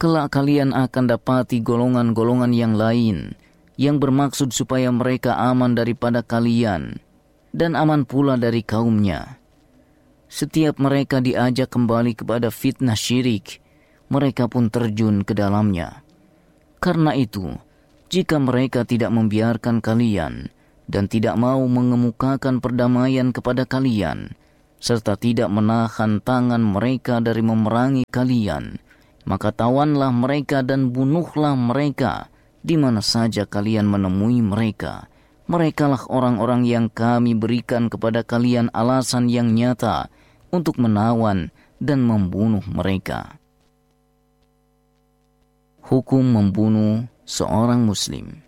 kelak kalian akan dapati golongan-golongan yang lain yang bermaksud supaya mereka aman daripada kalian dan aman pula dari kaumnya. Setiap mereka diajak kembali kepada fitnah syirik, mereka pun terjun ke dalamnya. Karena itu, jika mereka tidak membiarkan kalian dan tidak mau mengemukakan perdamaian kepada kalian, serta tidak menahan tangan mereka dari memerangi kalian, maka tawanlah mereka dan bunuhlah mereka di mana saja kalian menemui mereka. Merekalah orang-orang yang kami berikan kepada kalian alasan yang nyata untuk menawan dan membunuh mereka. Hukum membunuh seorang muslim.